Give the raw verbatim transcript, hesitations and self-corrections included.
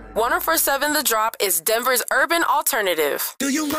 one oh four point seven The Drop is Denver's urban alternative. Do you